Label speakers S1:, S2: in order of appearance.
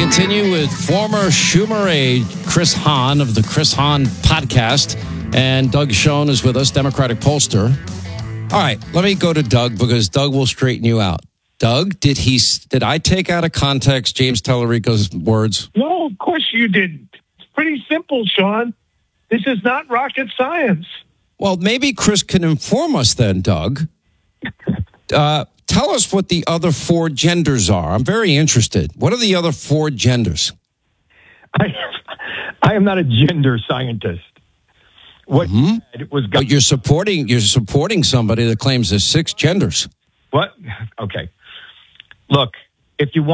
S1: continue with former Schumer aide Chris Hahn of the Chris Hahn podcast. And Doug Schoen is with us, Democratic pollster. All right, let me go to Doug because Doug will straighten you out. Doug, did I take out of context James Tallarico's words?
S2: No, of course you did. It's pretty simple, Sean. This is not rocket science.
S1: Well, maybe Chris can inform us then, Doug. Tell us what the other four genders are. I'm very interested. What are the other four genders?
S3: I am not a gender scientist. What it was?
S1: But you're supporting somebody that claims there's six genders.
S3: What? Okay. Look, if you want.